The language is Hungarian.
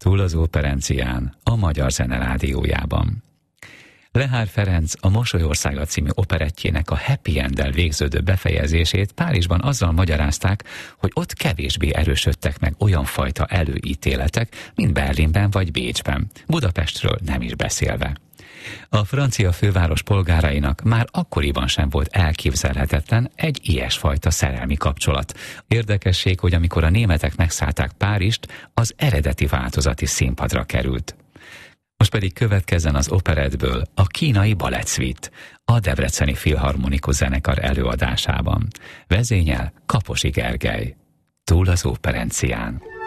Túl az operencián, a Magyar Zene Rádiójában. Lehár Ferenc a Mosolyországa című operettjének a happy end-del végződő befejezését Párizsban azzal magyarázták, hogy ott kevésbé erősödtek meg olyan fajta előítéletek, mint Berlinben vagy Bécsben, Budapestről nem is beszélve. A francia főváros polgárainak már akkoriban sem volt elképzelhetetlen egy ilyesfajta szerelmi kapcsolat. Érdekesség, hogy amikor a németek megszállták Párizst, az eredeti változat is színpadra került. Most pedig következzen az operettből a Kínai Balett-szvit, a Debreceni Filharmonikus Zenekar előadásában. Vezényel Kaposi Gergely. Túl az operencián.